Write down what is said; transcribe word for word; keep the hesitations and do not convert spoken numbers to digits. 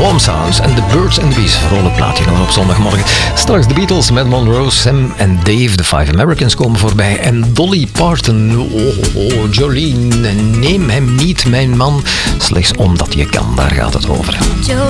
Warm Sounds en The Birds and the Bees. Vrolijk plaatje nog op zondagmorgen. Straks de Beatles met Monroe, Sam en Dave. De Five Americans komen voorbij. En Dolly Parton. Oh, oh, oh, Jolene, neem hem niet, mijn man. Slechts omdat je kan, daar gaat het over.